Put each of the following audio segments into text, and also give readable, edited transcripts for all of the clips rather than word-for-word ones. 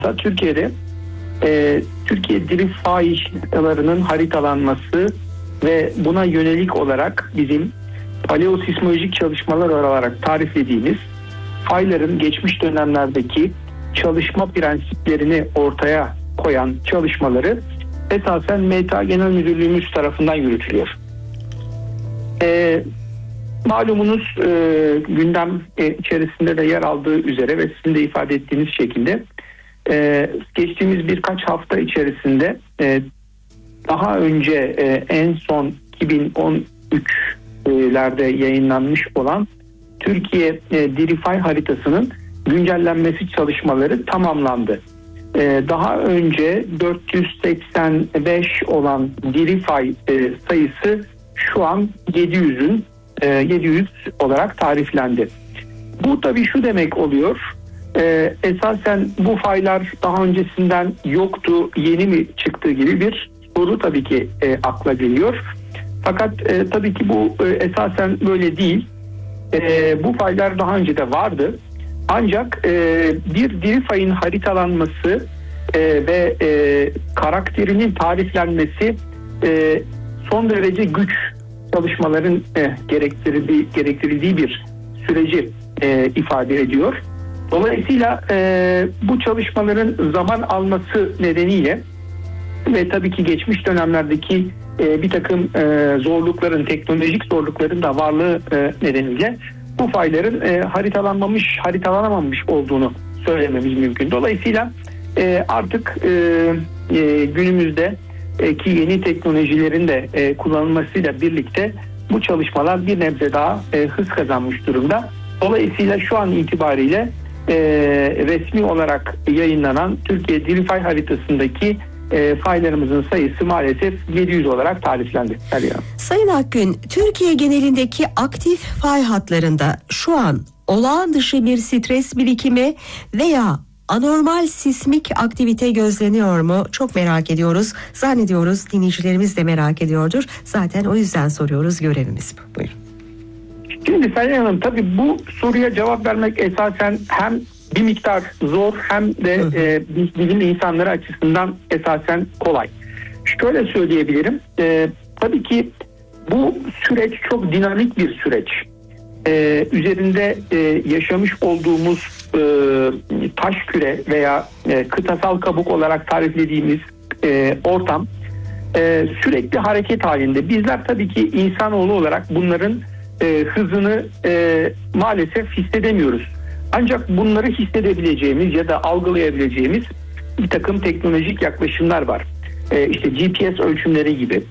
Türkiye'de Türkiye diri fay haritalarının haritalanması ve buna yönelik olarak bizim paleosismolojik çalışmalar olarak tariflediğimiz fayların geçmiş dönemlerdeki çalışma prensiplerini ortaya koyan çalışmaları esasen MTA Genel Müdürlüğümüz tarafından yürütülüyor. Malumunuz gündem içerisinde de yer aldığı üzere ve sizin de ifade ettiğiniz şekilde geçtiğimiz birkaç hafta içerisinde daha önce en son 2013'lerde yayınlanmış olan Türkiye diri fay haritasının güncellenmesi çalışmaları tamamlandı. Daha önce 485 olan diri fay sayısı şu an 700 olarak tariflendi. Bu tabii şu demek oluyor. Esasen bu faylar daha öncesinden yoktu, yeni mi çıktığı gibi bir soru tabii ki akla geliyor. Fakat tabii ki bu esasen böyle değil. Bu faylar daha önce de vardı. Ancak bir diri fayın haritalanması ve karakterinin tariflenmesi son derece güç çalışmaların gerektirildiği bir süreci ifade ediyor. Dolayısıyla bu çalışmaların zaman alması nedeniyle ve tabii ki geçmiş dönemlerdeki bir takım zorlukların, teknolojik zorlukların da varlığı nedeniyle bu fayların haritalanamamış olduğunu söylememiz mümkün. Dolayısıyla artık günümüzde ki yeni teknolojilerin de kullanılmasıyla birlikte bu çalışmalar bir nebze daha hız kazanmış durumda. Dolayısıyla şu an itibariyle resmi olarak yayınlanan Türkiye diri fay haritasındaki faylarımızın sayısı maalesef 700 olarak tariflendi. Sayın Akgün, Türkiye genelindeki aktif fay hatlarında şu an olağan dışı bir stres birikimi veya anormal sismik aktivite gözleniyor mu? Çok merak ediyoruz. Zannediyoruz dinleyicilerimiz de merak ediyordur. Zaten o yüzden soruyoruz. Görevimiz bu. Buyurun. Şimdi Sayın Hanım, tabii bu soruya cevap vermek esasen hem bir miktar zor hem de bilim insanları açısından esasen kolay. Şöyle söyleyebilirim. Tabii ki bu süreç çok dinamik bir süreç. Üzerinde yaşamış olduğumuz taş küre veya kıtasal kabuk olarak tariflediğimiz ortam sürekli hareket halinde. Bizler tabii ki insanoğlu olarak bunların hızını maalesef hissedemiyoruz. Ancak bunları hissedebileceğimiz ya da algılayabileceğimiz bir takım teknolojik yaklaşımlar var. İşte GPS ölçümleri gibi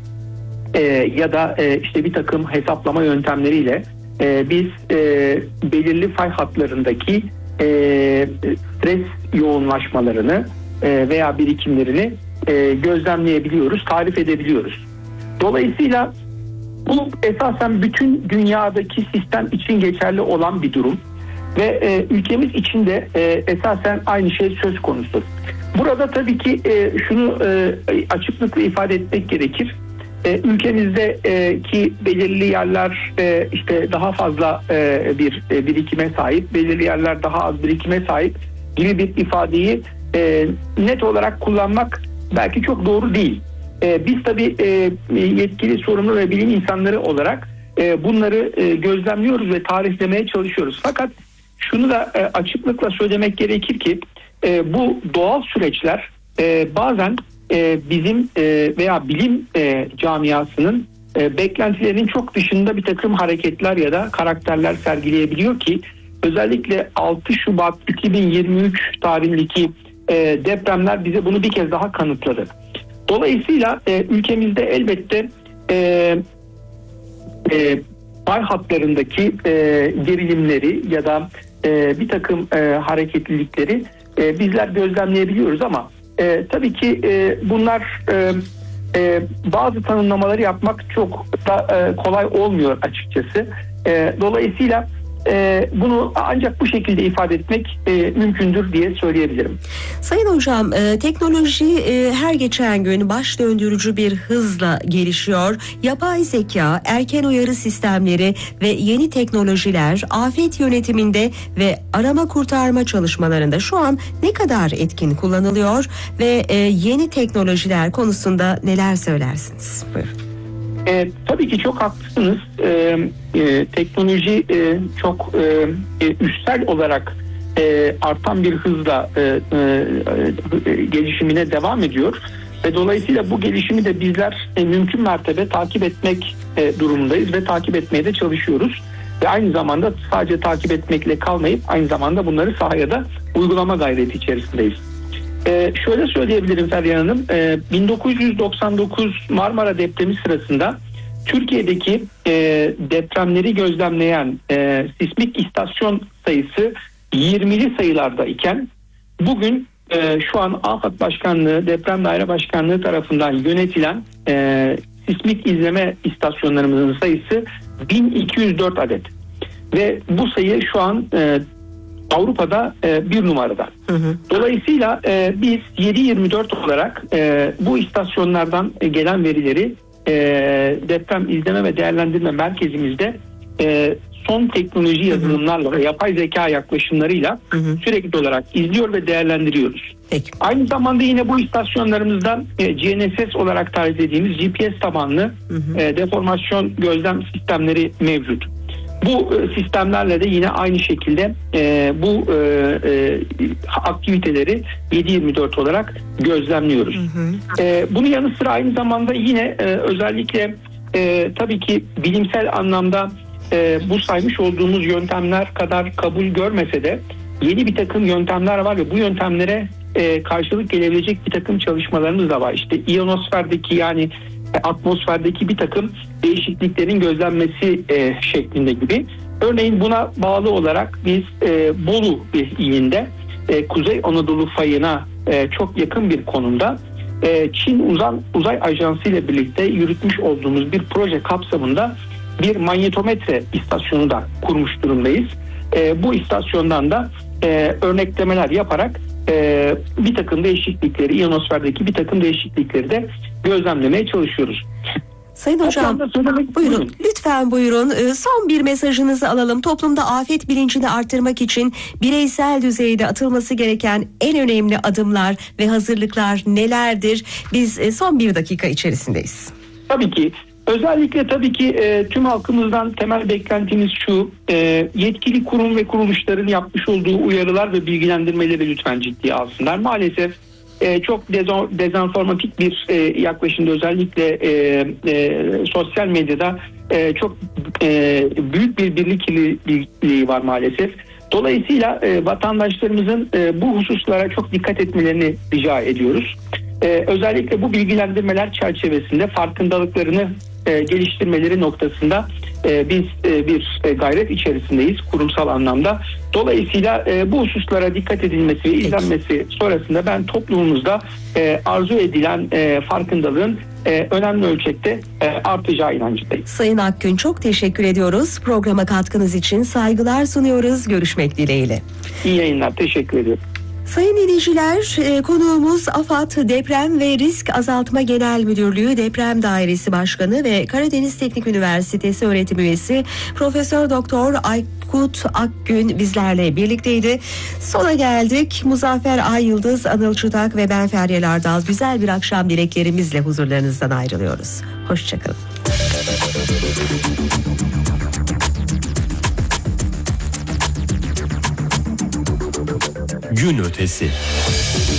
ya da işte bir takım hesaplama yöntemleriyle biz belirli fay hatlarındaki stres yoğunlaşmalarını veya birikimlerini gözlemleyebiliyoruz, tarif edebiliyoruz. Dolayısıyla bu esasen bütün dünyadaki sistem için geçerli olan bir durum ve ülkemiz için de esasen aynı şey söz konusu. Burada tabii ki şunu açıklıkla ifade etmek gerekir. Ülkemizde ki belirli yerler işte daha fazla bir birikime sahip, belirli yerler daha az birikime sahip gibi bir ifadeyi net olarak kullanmak belki çok doğru değil. Biz tabii yetkili, sorumlu ve bilim insanları olarak bunları gözlemliyoruz ve tariflemeye çalışıyoruz. Fakat şunu da açıklıkla söylemek gerekir ki bu doğal süreçler bazen bizim veya bilim camiasının beklentilerinin çok dışında bir takım hareketler ya da karakterler sergileyebiliyor ki özellikle 6 Şubat 2023 tarihindeki depremler bize bunu bir kez daha kanıtladı. Dolayısıyla ülkemizde elbette fay hatlarındaki gerilimleri ya da bir takım hareketlilikleri bizler gözlemleyebiliyoruz ama tabii ki bunlar bazı tanımlamaları yapmak çok da kolay olmuyor açıkçası. Dolayısıyla Bunu ancak bu şekilde ifade etmek mümkündür diye söyleyebilirim. Sayın hocam, teknoloji her geçen gün baş döndürücü bir hızla gelişiyor. Yapay zeka, erken uyarı sistemleri ve yeni teknolojiler afet yönetiminde ve arama kurtarma çalışmalarında şu an ne kadar etkin kullanılıyor ve yeni teknolojiler konusunda neler söylersiniz? Buyurun. Tabii ki çok haklısınız. Teknoloji çok üstsel olarak artan bir hızla gelişimine devam ediyor ve dolayısıyla bu gelişimi de bizler mümkün mertebe takip etmek durumundayız ve takip etmeye de çalışıyoruz ve aynı zamanda sadece takip etmekle kalmayıp aynı zamanda bunları sahaya da uygulama gayreti içerisindeyiz. Şöyle söyleyebilirim Feryal Hanım, 1999 Marmara depremi sırasında Türkiye'deki depremleri gözlemleyen sismik istasyon sayısı 20'li sayılarda iken bugün şu an AFAD Başkanlığı, Deprem Daire Başkanlığı tarafından yönetilen sismik izleme istasyonlarımızın sayısı 1204 adet ve bu sayı şu an Avrupa'da bir numarada. Dolayısıyla biz 7/24 olarak bu istasyonlardan gelen verileri deprem izleme ve değerlendirme merkezimizde son teknoloji yazılımlarla ve yapay zeka yaklaşımlarıyla sürekli olarak izliyor ve değerlendiriyoruz. Peki. Aynı zamanda yine bu istasyonlarımızdan GNSS olarak tarif ettiğimiz GPS tabanlı deformasyon gözlem sistemleri mevcut. Bu sistemlerle de yine aynı şekilde bu aktiviteleri 7/24 olarak gözlemliyoruz. Bunun yanı sıra aynı zamanda yine özellikle tabii ki bilimsel anlamda bu saymış olduğumuz yöntemler kadar kabul görmese de yeni bir takım yöntemler var ve bu yöntemlere karşılık gelebilecek bir takım çalışmalarımız da var. İşte iyonosferdeki yani atmosferdeki bir takım değişikliklerin gözlenmesi şeklinde gibi. Örneğin buna bağlı olarak biz Bolu ilinde Kuzey Anadolu fayına çok yakın bir konumda Çin Uzay Ajansı ile birlikte yürütmüş olduğumuz bir proje kapsamında bir manyetometre istasyonu da kurmuş durumdayız. Bu istasyondan da örneklemeler yaparak bir takım değişiklikleri, iyonosferdeki bir takım değişiklikleri de gözlemlemeye çalışıyoruz. Sayın hocam, buyurun. Lütfen buyurun. Son bir mesajınızı alalım. Toplumda afet bilincini artırmak için bireysel düzeyde atılması gereken en önemli adımlar ve hazırlıklar nelerdir? Biz son bir dakika içerisindeyiz. Tabii ki. Özellikle tabii ki tüm halkımızdan temel beklentimiz şu, yetkili kurum ve kuruluşların yapmış olduğu uyarılar ve bilgilendirmeleri lütfen ciddiye alsınlar. Maalesef çok dezenformatif bir yaklaşımda özellikle sosyal medyada çok büyük bir birlikteliği var maalesef. Dolayısıyla vatandaşlarımızın bu hususlara çok dikkat etmelerini rica ediyoruz. Özellikle bu bilgilendirmeler çerçevesinde farkındalıklarını geliştirmeleri noktasında biz bir gayret içerisindeyiz kurumsal anlamda. Dolayısıyla bu hususlara dikkat edilmesi ve izlenmesi sonrasında ben toplumumuzda arzu edilen farkındalığın önemli ölçekte artacağı inancındayım. Sayın Akgün, çok teşekkür ediyoruz. Programa katkınız için saygılar sunuyoruz. Görüşmek dileğiyle. İyi yayınlar. Teşekkür ediyorum. Sayın dinleyiciler, konuğumuz AFAD Deprem ve Risk Azaltma Genel Müdürlüğü Deprem Dairesi Başkanı ve Karadeniz Teknik Üniversitesi öğretim üyesi Profesör Doktor Aykut Akgün bizlerle birlikteydi. Sona geldik. Muzaffer Ayyıldız, Anıl Çıtak ve ben Feryal Ardal güzel bir akşam dileklerimizle huzurlarınızdan ayrılıyoruz. Hoşçakalın. Gün ötesi.